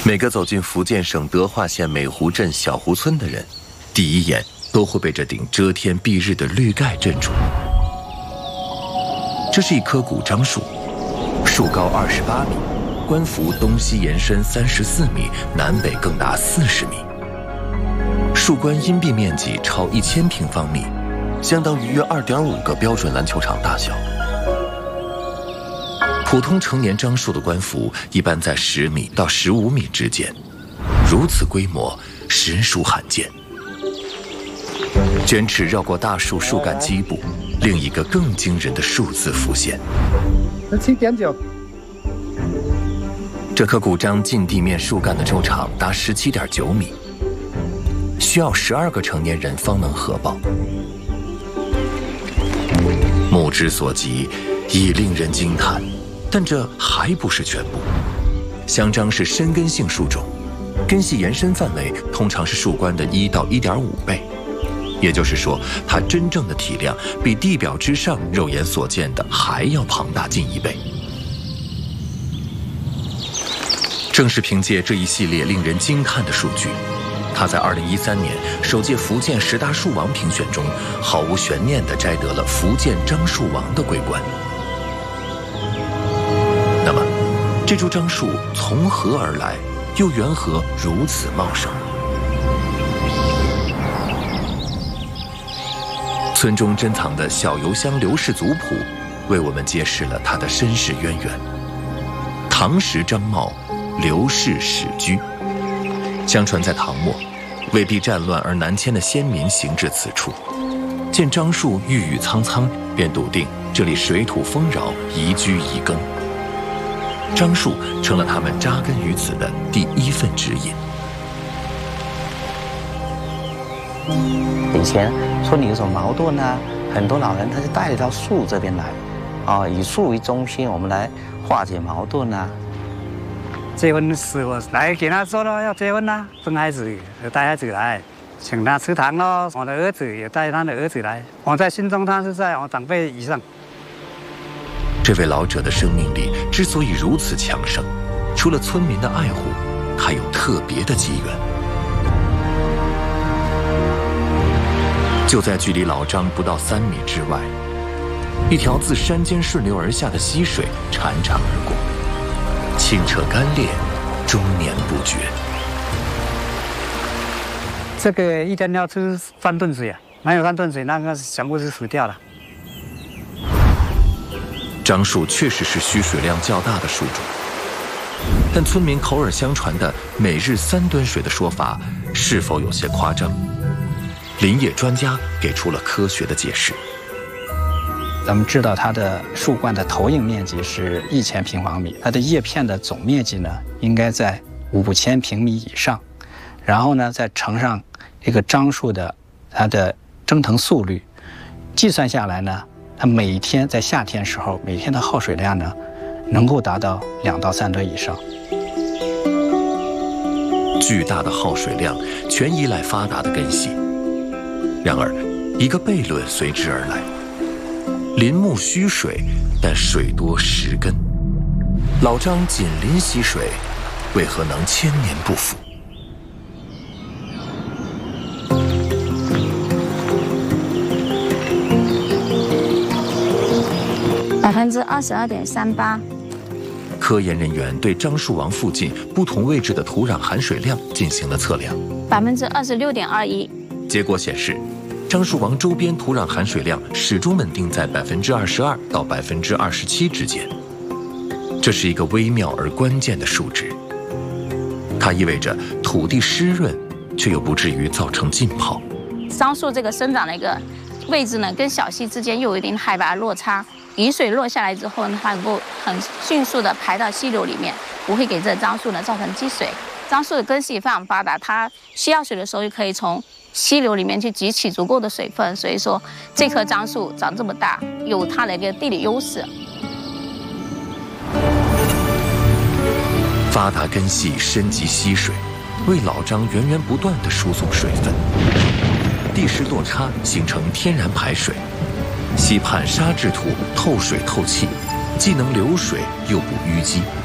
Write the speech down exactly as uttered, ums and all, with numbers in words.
每个走进福建省德化县美湖镇小湖村的人，第一眼都会被这顶遮天蔽日的绿盖镇住。这是一棵古樟树，树高二十八米，冠幅东西延伸三十四米，南北更达四十米。树冠荫蔽面积超一千平方米，相当于约二点五个标准篮球场大小。普通成年樟树的冠幅一般在十米到十五米之间，如此规模实属罕见。卷尺绕过大树树干基部，另一个更惊人的数字浮现。 七点九。 这棵古樟近地面树干的周长达十七点九米，需要十二个成年人方能合抱。目之所及，已令人惊叹。但这还不是全部。香樟是深根性树种，根系延伸范围通常是树冠的一到一点五倍，也就是说，它真正的体量比地表之上肉眼所见的还要庞大近一倍。正是凭借这一系列令人惊叹的数据，他在二零一三年首届福建十大树王评选中，毫无悬念地摘得了福建樟树王的桂冠。那么，这株樟树从何而来，又缘何如此茂盛？村中珍藏的小邮箱刘氏族谱，为我们揭示了它的身世渊源。唐时张茂，刘氏始居。相传在唐末，为避战乱而南迁的先民行至此处，见樟树郁郁苍苍，便笃定这里水土丰饶，宜居宜耕。樟树成了他们扎根于此的第一份指引。 以前村里有什么矛盾呢？很多老人他就带到树这边来，啊，以树为中心，我们来化解矛盾啊。 结婚时我来给他说了要结婚啦，生孩子就带孩子来，请他吃糖咯。我的儿子也带他的儿子来，我在心中他是在我长辈以上。 这位老者的生命力之所以如此强盛，除了村民的爱护，还有特别的机缘。就在距离老樟不到三米之外，一条自山间顺流而下的溪水潺潺而过，清澈干裂，终年不绝。 这个一天要吃三顿水啊，没有三顿水，那个全部是死掉了。 樟树确实是需水量较大的树种，但村民口耳相传的每日三吨水的说法是否有些夸张？林业专家给出了科学的解释。 咱们知道它的树冠的投影面积是一千平方米，它的叶片的总面积呢应该在五千平米以上，然后呢再乘上这个樟树的它的蒸腾速率，计算下来呢，它每天在夏天时候每天的耗水量呢能够达到两到三吨以上。 巨大的耗水量全依赖发达的根系。然而，一个悖论随之而来：林木需水，但水多实根。老樟紧邻溪水，为何能千年不腐？ 百分之二十二点三八。 科研人员对樟树王附近不同位置的土壤含水量进行了测量， 百分之二十六点二一。 结果显示，樟树王周边土壤含水量始终稳定在百分之二十二到百分之二十七之间。这是一个微妙而关键的数值，它意味着土地湿润，却又不至于造成浸泡。 樟树这个生长的一个位置呢，跟小溪之间又有一定海拔落差。雨水落下来之后呢，它能够很迅速的排到溪流里面，不会给这樟树呢造成积水。樟树的根系非常发达，它需要水的时候就可以从溪流里面去汲取足够的水分，所以说这棵樟树长这么大，有它的一个地理优势。 发达根系深及溪水，为老樟源源不断地输送水分。地势落差形成天然排水，溪畔沙质土透水透气，既能流水又不淤积。